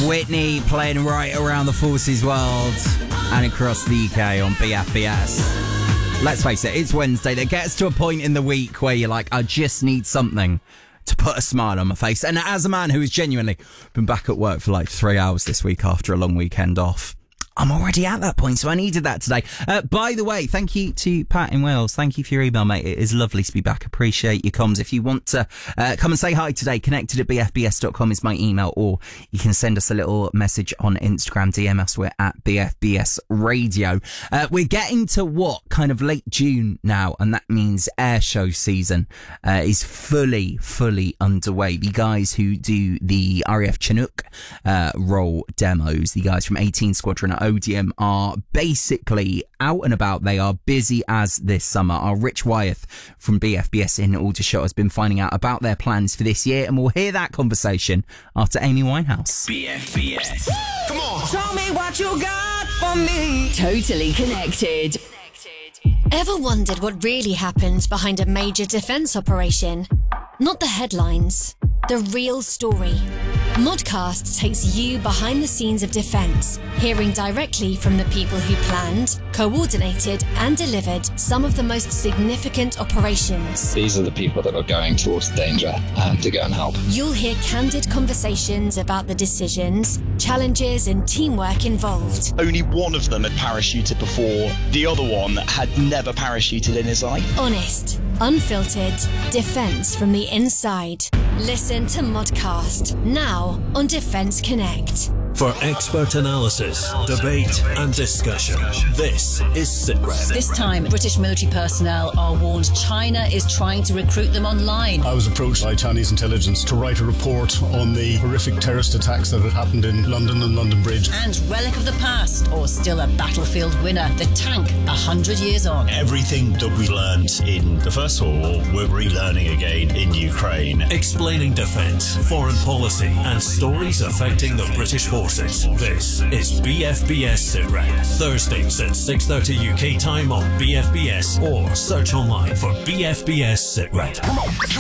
Whitney playing right around the Forces world and across the UK on BFBS. Let's face it, it's Wednesday. That gets to a point in the week where you're like, I just need something to put a smile on my face. And as a man who has genuinely been back at work for like 3 hours this week after a long weekend off, I'm already at that point, so I needed that today. By the way, thank you to Pat in Wales. Thank you for your email, mate. It is lovely to be back. Appreciate your comms. If you want to come and say hi today, connected@bfbs.com is my email, or you can send us a little message on Instagram, DM us, we're at BFBS Radio. We're getting to what, kind of late June now, and that means air show season is fully underway. The guys who do the RAF Chinook role demos, the guys from 18 Squadron Odium, are basically out and about. They are busy as this summer. Our Rich Wyeth from BFBS in Aldershot has been finding out about their plans for this year, and we'll hear that conversation after Amy Winehouse. BFBS. Come on. Show me what you got for me. Totally connected. Ever wondered what really happens behind a major defence operation? Not the headlines, the real story. Modcast takes you behind the scenes of defence, hearing directly from the people who planned, coordinated and delivered some of the most significant operations. These are the people that are going towards danger to go and help. You'll hear candid conversations about the decisions, challenges and teamwork involved. Only one of them had parachuted before. The other one had never parachuted in his life. Honest, unfiltered, defence from the inside. Listen to Modcast now on Defence Connect. For expert analysis, debate and discussion, this is SITREP. This time, British military personnel are warned China is trying to recruit them online. I was approached by Chinese intelligence to write a report on the horrific terrorist attacks that had happened in London and London Bridge. And relic of the past, or still a battlefield winner, the tank 100 years on. Everything that we learned in the First World War, we're relearning again in Ukraine. Explaining defence, foreign policy and stories affecting the British forces. This is BFBS SITREP. Thursdays at 6:30 UK time on BFBS, or search online for BFBS SITREP. Come on.